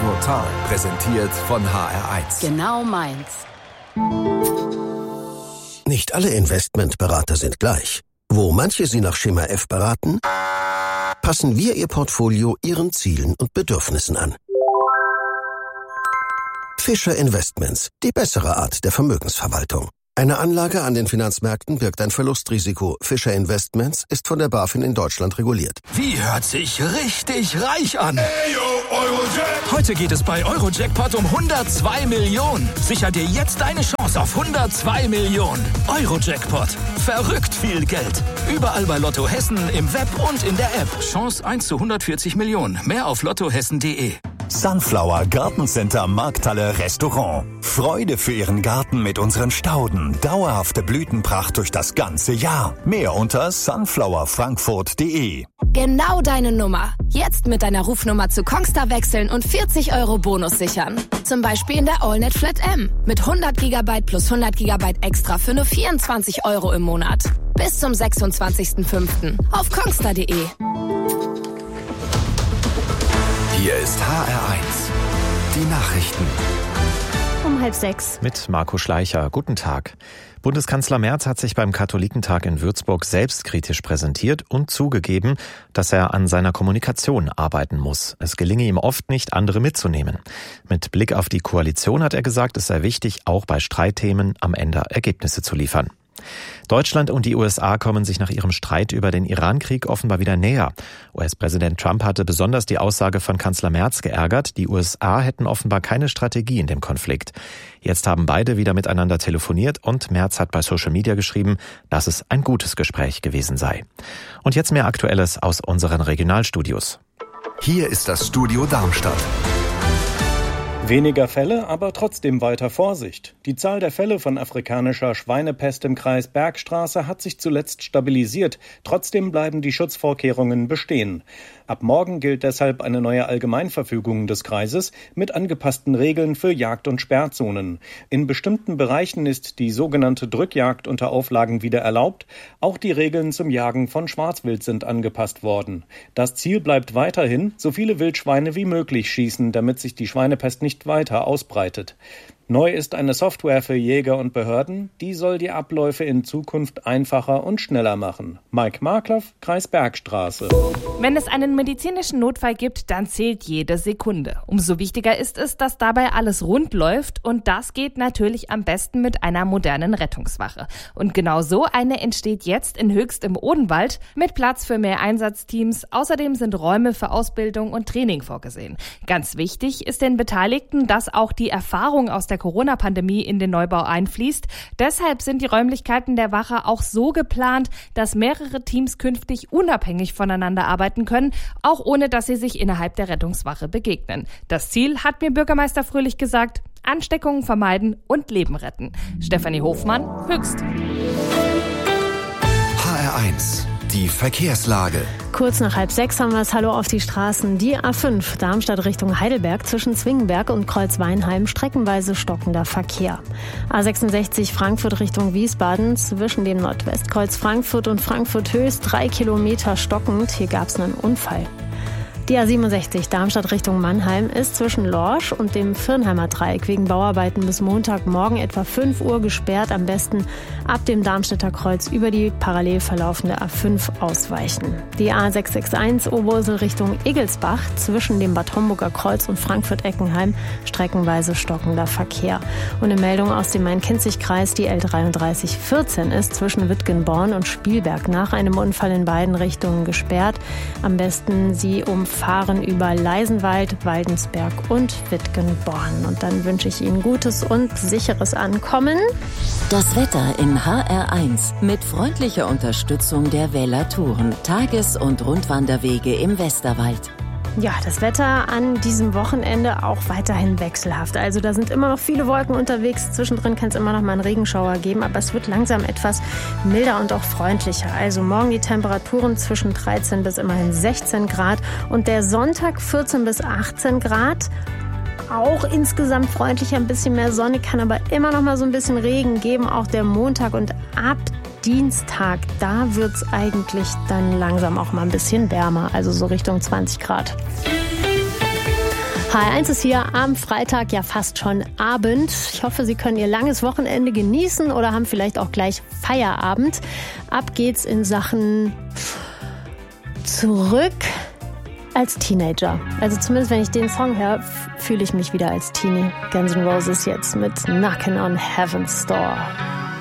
Total, präsentiert von HR1. Genau meins. Nicht alle Investmentberater sind gleich. Wo manche Sie nach Schema F beraten, passen wir Ihr Portfolio Ihren Zielen und Bedürfnissen an. Fischer Investments, die bessere Art der Vermögensverwaltung. Eine Anlage an den Finanzmärkten birgt ein Verlustrisiko. Fischer Investments ist von der BaFin in Deutschland reguliert. Wie hört sich richtig reich an? Hey, yo, Eurojackpot. Heute geht es bei Eurojackpot um 102 Millionen. Sicher dir jetzt deine Chance auf 102 Millionen. Eurojackpot. Verrückt viel Geld. Überall bei Lotto Hessen, im Web und in der App. Chance 1 zu 140 Millionen. Mehr auf lottohessen.de. Sunflower Gartencenter Markthalle Restaurant. Freude für Ihren Garten mit unseren Stauden. Dauerhafte Blütenpracht durch das ganze Jahr. Mehr unter sunflowerfrankfurt.de. Genau deine Nummer. Jetzt mit deiner Rufnummer zu Kongstar wechseln und 40 € Bonus sichern. Zum Beispiel in der AllNet Flat M. Mit 100 GB plus 100 GB extra für nur 24 € im Monat. Bis zum 26.05. auf kongstar.de. Hier ist HR1. Die Nachrichten. Um 5:30. Mit Marco Schleicher. Guten Tag. Bundeskanzler Merz hat sich beim Katholikentag in Würzburg selbstkritisch präsentiert und zugegeben, dass er an seiner Kommunikation arbeiten muss. Es gelinge ihm oft nicht, andere mitzunehmen. Mit Blick auf die Koalition hat er gesagt, es sei wichtig, auch bei Streitthemen am Ende Ergebnisse zu liefern. Deutschland und die USA kommen sich nach ihrem Streit über den Irankrieg offenbar wieder näher. US-Präsident Trump hatte besonders die Aussage von Kanzler Merz geärgert, die USA hätten offenbar keine Strategie in dem Konflikt. Jetzt haben beide wieder miteinander telefoniert und Merz hat bei Social Media geschrieben, dass es ein gutes Gespräch gewesen sei. Und jetzt mehr Aktuelles aus unseren Regionalstudios. Hier ist das Studio Darmstadt. Weniger Fälle, aber trotzdem weiter Vorsicht. Die Zahl der Fälle von afrikanischer Schweinepest im Kreis Bergstraße hat sich zuletzt stabilisiert. Trotzdem bleiben die Schutzvorkehrungen bestehen. Ab morgen gilt deshalb eine neue Allgemeinverfügung des Kreises mit angepassten Regeln für Jagd- und Sperrzonen. In bestimmten Bereichen ist die sogenannte Drückjagd unter Auflagen wieder erlaubt. Auch die Regeln zum Jagen von Schwarzwild sind angepasst worden. Das Ziel bleibt weiterhin, so viele Wildschweine wie möglich schießen, damit sich die Schweinepest nicht weiter ausbreitet. Neu ist eine Software für Jäger und Behörden, die soll die Abläufe in Zukunft einfacher und schneller machen. Mike Markloff, Kreis Bergstraße. Wenn es einen medizinischen Notfall gibt, dann zählt jede Sekunde. Umso wichtiger ist es, dass dabei alles rund läuft und das geht natürlich am besten mit einer modernen Rettungswache. Und genau so eine entsteht jetzt in Höchst im Odenwald mit Platz für mehr Einsatzteams. Außerdem sind Räume für Ausbildung und Training vorgesehen. Ganz wichtig ist den Beteiligten, dass auch die Erfahrung aus der Corona-Pandemie in den Neubau einfließt. Deshalb sind die Räumlichkeiten der Wache auch so geplant, dass mehrere Teams künftig unabhängig voneinander arbeiten können, auch ohne dass sie sich innerhalb der Rettungswache begegnen. Das Ziel, hat mir Bürgermeister Fröhlich gesagt, Ansteckungen vermeiden und Leben retten. Stefanie Hofmann, Höchst. HR1. Die Verkehrslage. Kurz nach 5:30 haben wir es. Hallo auf die Straßen. Die A5 Darmstadt Richtung Heidelberg zwischen Zwingenberg und Kreuzweinheim streckenweise stockender Verkehr. A66 Frankfurt Richtung Wiesbaden zwischen dem Nordwestkreuz Frankfurt und Frankfurt Höchst 3 Kilometer stockend. Hier gab es einen Unfall. Die A67 Darmstadt Richtung Mannheim ist zwischen Lorsch und dem Firnheimer Dreieck wegen Bauarbeiten bis Montagmorgen etwa 5 Uhr gesperrt. Am besten ab dem Darmstädter Kreuz über die parallel verlaufende A5 ausweichen. Die A661 Oberursel Richtung Egelsbach zwischen dem Bad Homburger Kreuz und Frankfurt-Eckenheim streckenweise stockender Verkehr. Und eine Meldung aus dem Main-Kinzig-Kreis, die L3314 ist zwischen Wittgenborn und Spielberg nach einem Unfall in beiden Richtungen gesperrt. Am besten Sie fahren über Leisenwald, Waldensberg und Wittgenborn. Und dann wünsche ich Ihnen gutes und sicheres Ankommen. Das Wetter in HR1 mit freundlicher Unterstützung der Wähler Touren, Tages- und Rundwanderwege im Westerwald. Ja, das Wetter an diesem Wochenende auch weiterhin wechselhaft. Also da sind immer noch viele Wolken unterwegs. Zwischendrin kann es immer noch mal einen Regenschauer geben, aber es wird langsam etwas milder und auch freundlicher. Also morgen die Temperaturen zwischen 13 bis immerhin 16 Grad und der Sonntag 14 bis 18 Grad. Auch insgesamt freundlicher, ein bisschen mehr Sonne, kann aber immer noch mal so ein bisschen Regen geben. Auch der Montag und ab Dienstag, da wird es eigentlich dann langsam auch mal ein bisschen wärmer, also so Richtung 20 Grad. HR1 ist hier am Freitag, ja fast schon Abend. Ich hoffe, Sie können Ihr langes Wochenende genießen oder haben vielleicht auch gleich Feierabend. Ab geht's in Sachen zurück als Teenager. Also zumindest, wenn ich den Song höre, fühle ich mich wieder als Teenie. Guns N' Roses jetzt mit Knockin' on Heaven's Door.